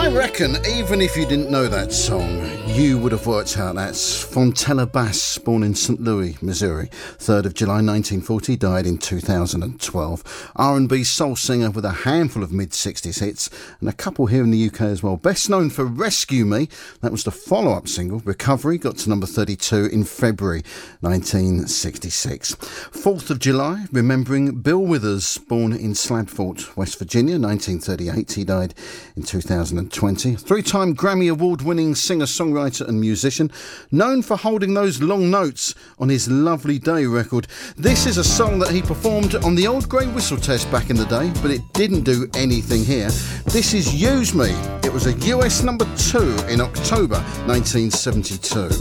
I reckon even if you didn't know that song, you would have worked out that's Fontella Bass, born in St. Louis, Missouri, 3rd of July 1940, died in 2012. R&B soul singer with a handful of mid-60s hits and a couple here in the UK as well. Best known for Rescue Me, that was the follow-up single. Recovery got to number 32 in February 1966. 4th of July, remembering Bill Withers, born in Sladford, West Virginia, 1938. He died in 2020. Three-time Grammy Award-winning singer-songwriter and musician, known for holding those long notes on his Lovely Day record. This is a song that he performed on the old Grey Whistle Test back in the day, but it didn't do anything here. This is Use Me. It was a US number 2 in October 1972.